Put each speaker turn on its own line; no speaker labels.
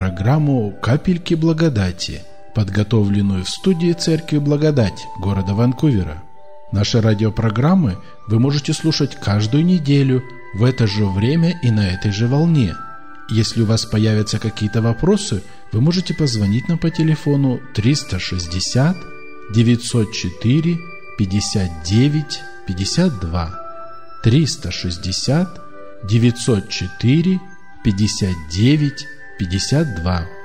программу «Капельки благодати», подготовленную в студии Церкви Благодать города Ванкувера. Наши радиопрограммы вы можете слушать каждую неделю в это же время и на этой же волне. Если у вас появятся какие-то вопросы, вы можете позвонить нам по телефону 360 904 59 52 360 904 59 52.